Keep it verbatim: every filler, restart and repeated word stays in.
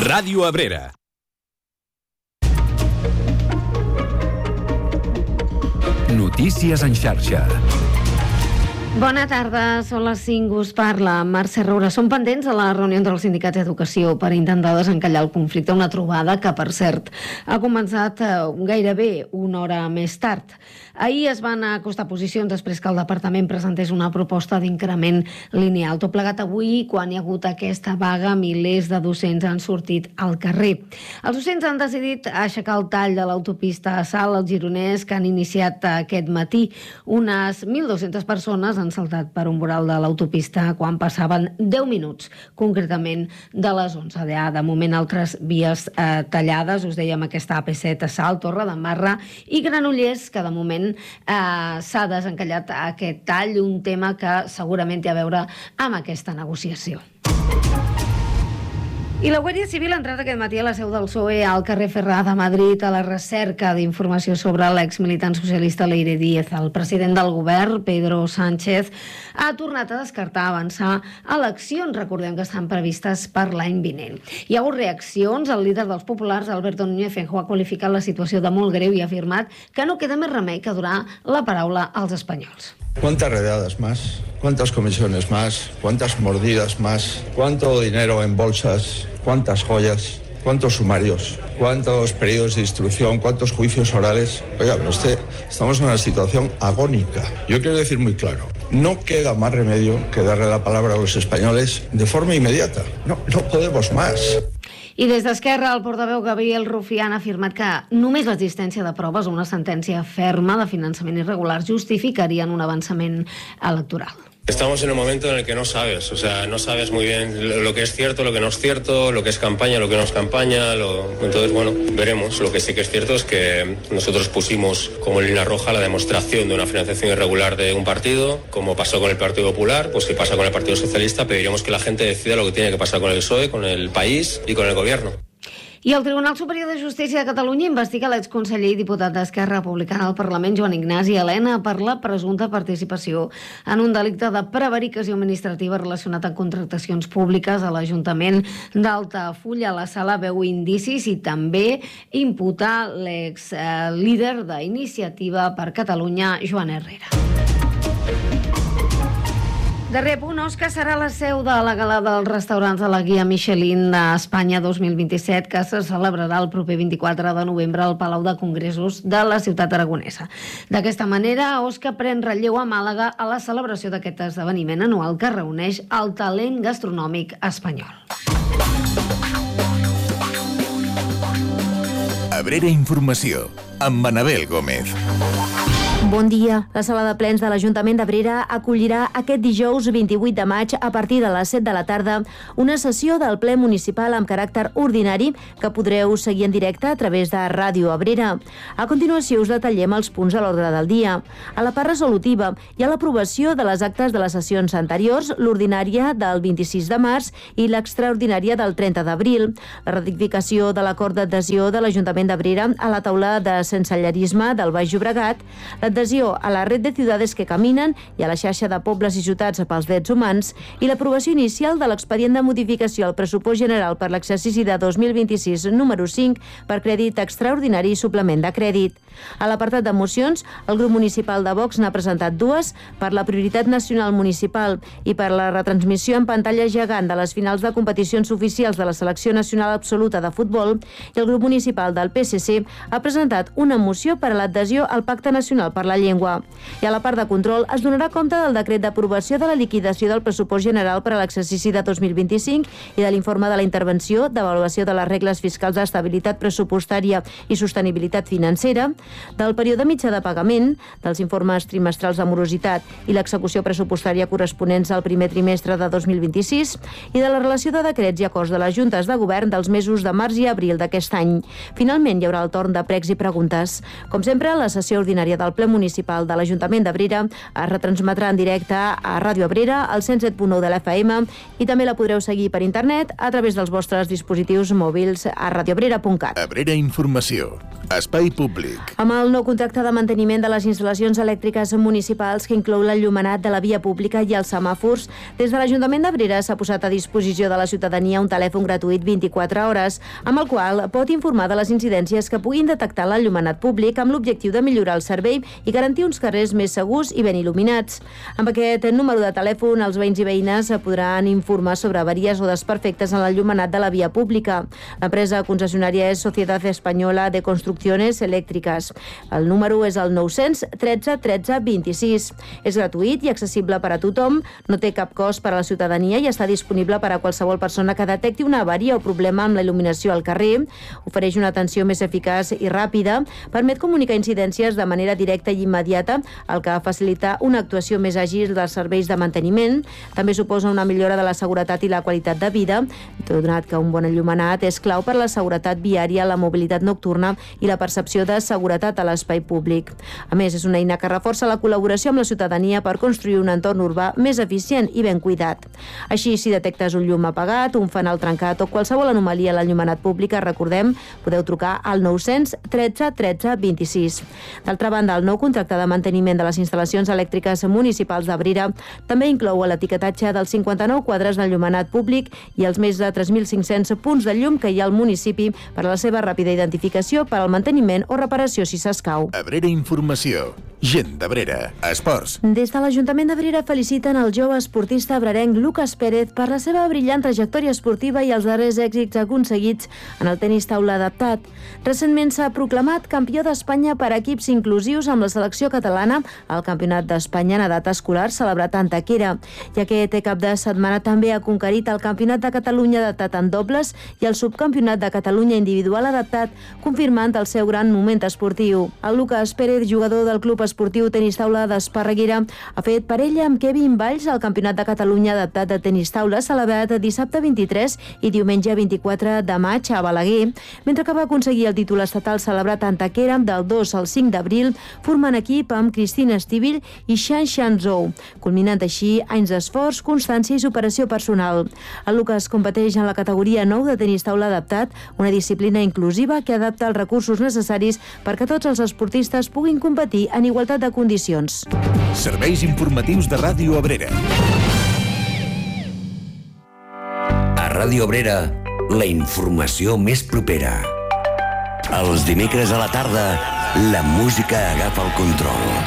Ràdio Abrera. Notícies en xarxa. Bona tarda, són les cinc, us parla Mercè Roura. Som pendents de la reunió dels sindicats d'educació per intentar desencallar el conflicte, una trobada que, per cert, ha començat gairebé una hora més tard. Ahir es van acostar posicions després que el departament presentés una proposta d'increment lineal. Tot plegat avui, quan hi ha hagut aquesta vaga, milers de docents han sortit al carrer. Els docents han decidit aixecar el tall de l'autopista a Salt, al Gironès, que han iniciat aquest matí. Unes mil dues-centes persones han saltat per un voral de l'autopista quan passaven deu minuts, concretament de les onze. De moment, altres vies eh, tallades, us dèiem aquesta A P set a Salt, Torredembarra i Granollers, que de moment eh, s'ha desencallat aquest tall, un tema que segurament té a veure amb aquesta negociació. I la Guàrdia Civil ha entrat aquest matí a la seu del P S O E al carrer Ferrà de Madrid a la recerca d'informació sobre l'exmilitant socialista Leire Díez. El president del govern, Pedro Sánchez, ha tornat a descartar avançar eleccions, recordem que estan previstes per l'any vinent. Hi ha hagut reaccions. El líder dels populars, Alberto Núñez Feijóo, ha qualificat la situació de molt greu i ha afirmat que no queda més remei que donar la paraula als espanyols. ¿Cuántas redadas más? ¿Cuántas comisiones más? ¿Cuántas mordidas más? ¿Cuánto dinero en bolsas? ¿Cuántas joyas? ¿Cuántos sumarios? ¿Cuántos periodos de instrucción? ¿Cuántos juicios orales? Oiga, pero usted, estamos en una situación agónica. Yo quiero decir muy claro, no queda más remedio que darle la palabra a los españoles de forma inmediata. No, no podemos más. I des d'Esquerra, el portaveu Gabriel Rufián ha afirmat que només l'existència de proves o una sentència ferma de finançament irregular justificarien un avançament electoral. Estamos en un momento en el que no sabes, o sea, no sabes muy bien lo que es cierto, lo que no es cierto, lo que es campaña, lo que no es campaña, lo... entonces, bueno, veremos. Lo que sí que es cierto es que nosotros pusimos como línea roja la demostración de una financiación irregular de un partido, como pasó con el Partido Popular, pues si pasa con el Partido Socialista, pediremos que la gente decida lo que tiene que pasar con el P S O E, con el país y con el gobierno. I el Tribunal Superior de Justícia de Catalunya investiga l'exconseller i diputat d'Esquerra Republicana al Parlament, Joan Ignasi Elena, per la presumpta participació en un delicte de prevaricació administrativa relacionat amb contractacions públiques a l'Ajuntament d'Altafulla. La sala veu indicis i també imputa l'ex-líder d'Iniciativa per Catalunya, Joan Herrera. Darrer punt, Osca serà la seu de la gala dels restaurants de la Guia Michelin d'Espanya dos mil vint-i-set, que se celebrarà el proper vint-i-quatre de novembre al Palau de Congressos de la ciutat aragonesa. D'aquesta manera, Osca pren relleu a Màlaga a la celebració d'aquest esdeveniment anual que reuneix el talent gastronòmic espanyol. Abrera Informació, amb Manabel Gómez. Bon dia. La sala de plens de l'Ajuntament d'Abrera acollirà aquest dijous vint-i-vuit de maig a partir de les set de la tarda una sessió del ple municipal amb caràcter ordinari que podreu seguir en directe a través de Ràdio Abrera. A continuació us detallem els punts a l'ordre del dia. A la part resolutiva hi ha l'aprovació de les actes de les sessions anteriors, l'ordinària del vint-i-sis de març i l'extraordinària del trenta d'abril, la ratificació de l'acord d'adhesió de l'Ajuntament d'Abrera a la taula de sensellarisme del Baix Llobregat, l'adhesió a la Red de Ciudades que Caminen i a la xarxa de pobles i ciutats pels drets humans i l'aprovació inicial de l'expedient de modificació al pressupost general per l'exercici de dos mil vint-i-sis número cinc per crèdit extraordinari i suplement de crèdit. A l'apartat de mocions, el grup municipal de Vox n'ha presentat dues per la prioritat nacional municipal i per la retransmissió en pantalla gegant de les finals de competicions oficials de la Selecció Nacional Absoluta de Futbol, i el grup municipal del P S C ha presentat una moció per a l'adhesió al Pacte Nacional per la Llengua. I a la part de control es donarà compte del decret d'aprovació de la liquidació del pressupost general per a l'exercici de dos mil vint-i-cinc i de l'informe de la intervenció d'avaluació de les regles fiscals d'estabilitat pressupostària i sostenibilitat financera, del període mitjà de pagament, dels informes trimestrals de morositat i l'execució pressupostària corresponents al primer trimestre de dos mil vint-i-sis i de la relació de decrets i acords de les juntes de govern dels mesos de març i abril d'aquest any. Finalment, hi haurà el torn de pregs i preguntes. Com sempre, la sessió ordinària del ple municipal de l'Ajuntament d'Abrera es retransmetrà en directe a Ràdio Abrera, al cent set punt nou de l'F M, i també la podreu seguir per internet a través dels vostres dispositius mòbils a radioabrera punt cat. Abrera Informació. Espai públic. Amb el nou contracte de manteniment de les instal·lacions elèctriques municipals que inclou l'enllumenat de la via pública i els semàfors, des de l'Ajuntament d'Abrera s'ha posat a disposició de la ciutadania un telèfon gratuït vint-i-quatre hores, amb el qual pot informar de les incidències que puguin detectar l'enllumenat públic amb l'objectiu de millorar el servei i garantir uns carrers més segurs i ben il·luminats. Amb aquest número de telèfon, els veïns i veïnes podran informar sobre avaries o desperfectes en l'enllumenat de la via pública. L'empresa concessionària és Societat Espanyola de Construcciones Elèctriques. El número és el nou-cents tretze tretze vint-i-sis. És gratuït i accessible per a tothom, no té cap cost per a la ciutadania i està disponible per a qualsevol persona que detecti una avaria o problema amb la il·luminació al carrer. Ofereix una atenció més eficaç i ràpida, permet comunicar incidències de manera directa i immediata, el que facilita una actuació més àgil dels serveis de manteniment. També suposa una millora de la seguretat i la qualitat de vida, donat que un bon enllumenat és clau per a la seguretat viària, la mobilitat nocturna i la percepció de seguretat a l'espai públic. A més, és una eina que reforça la col·laboració amb la ciutadania per construir un entorn urbà més eficient i ben cuidat. Així, si detectes un llum apagat, un fanal trencat o qualsevol anomalia a l'enllumenat públic, recordem, podeu trucar al nou-cents tretze tretze vint-i-sis. D'altra banda, el nou contracte de manteniment de les instal·lacions elèctriques municipals d'Abrera també inclou l'etiquetatge dels cinquanta-nou quadres d'enllumenat públic i els més de tres mil cinc-cents punts de llum que hi ha al municipi per a la seva ràpida identificació per al manteniment o reparació si s'escau. Abrera Informació. Gent d'Abrera. Esports. Des de l'Ajuntament d'Abrera feliciten el jove esportista abrerenc Lucas Pérez per la seva brillant trajectòria esportiva i els darrers èxits aconseguits en el tenis taula adaptat. Recentment s'ha proclamat campió d'Espanya per equips inclusius amb la selecció catalana al Campionat d'Espanya en edat escolar celebrat a Antequera. I aquest cap de setmana també ha conquerit el Campionat de Catalunya adaptat en dobles i el Subcampionat de Catalunya individual adaptat, confirmant el seu gran moment esportiu. El Lucas Pérez, jugador del Club Esportiu Tenis Taula d'Esparreguera, ha fet parella amb Kevin Valls al Campionat de Catalunya adaptat de tenis taula celebrat dissabte vint-i-tres i diumenge vint-i-quatre de maig a Balaguer, mentre que va aconseguir el títol estatal celebrat a Antequera del dos al cinc d'abril, formant equip amb Cristina Estivill i Shan Shanzhou, culminant així anys d'esforç, constància i superació personal. El Lucas competeix en la categoria nou de tenis taula adaptat, una disciplina inclusiva que adapta els recursos necessaris perquè tots els esportistes puguin competir en igualtat de condicions. Serveis informatius de Ràdio Abrera. A Ràdio Abrera, la informació més propera. Els dimecres a la tarda, la música agafa el control.